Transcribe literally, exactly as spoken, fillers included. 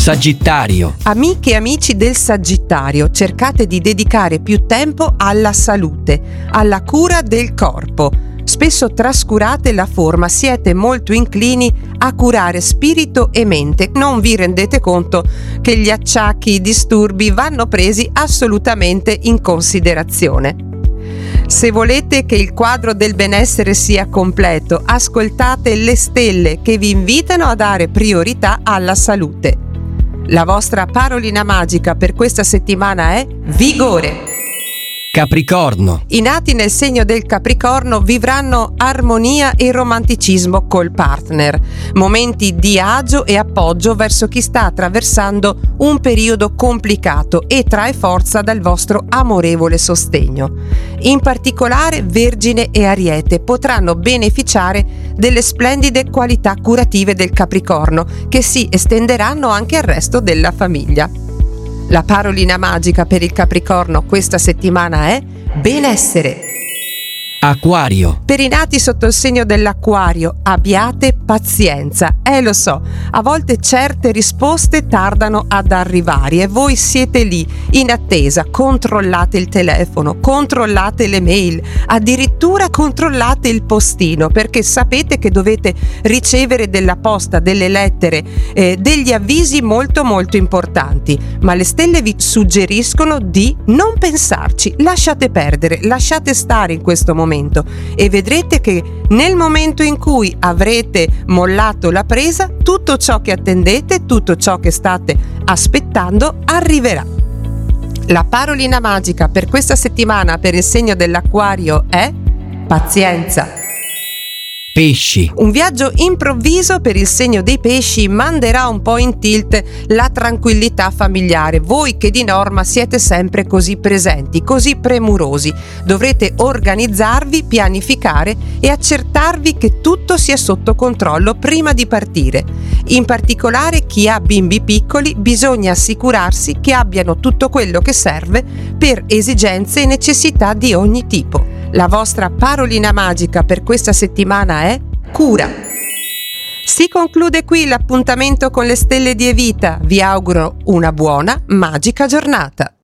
Sagittario. Amiche e amici del Sagittario, cercate di dedicare più tempo alla salute, alla cura del corpo. Spesso trascurate la forma, siete molto inclini a curare spirito e mente. Non vi rendete conto che gli acciacchi, i disturbi vanno presi assolutamente in considerazione. Se volete che il quadro del benessere sia completo, ascoltate le stelle che vi invitano a dare priorità alla salute. La vostra parolina magica per questa settimana è vigore. Capricorno. I nati nel segno del Capricorno vivranno armonia e romanticismo col partner, momenti di agio e appoggio verso chi sta attraversando un periodo complicato e trae forza dal vostro amorevole sostegno. In particolare Vergine e Ariete potranno beneficiare delle splendide qualità curative del Capricorno, che si estenderanno anche al resto della famiglia. La parolina magica per il Capricorno questa settimana è benessere. Acquario. Per i nati sotto il segno dell'Acquario, abbiate pazienza. Eh lo so, a volte certe risposte tardano ad arrivare e voi siete lì in attesa, controllate il telefono, controllate le mail, addirittura controllate il postino perché sapete che dovete ricevere della posta, delle lettere, eh, degli avvisi molto molto importanti, ma le stelle vi suggeriscono di non pensarci, lasciate perdere, lasciate stare in questo momento. E vedrete che nel momento in cui avrete mollato la presa, tutto ciò che attendete, tutto ciò che state aspettando arriverà. La parolina magica per questa settimana per il segno dell'Acquario è pazienza. Pesci. Un viaggio improvviso per il segno dei pesci manderà un po' in tilt la tranquillità familiare. Voi che di norma siete sempre così presenti, così premurosi, dovrete organizzarvi, pianificare e accertarvi che tutto sia sotto controllo prima di partire. In particolare chi ha bimbi piccoli bisogna assicurarsi che abbiano tutto quello che serve per esigenze e necessità di ogni tipo. La vostra parolina magica per questa settimana è cura. Si conclude qui l'appuntamento con le stelle di Evita. Vi auguro una buona, magica giornata.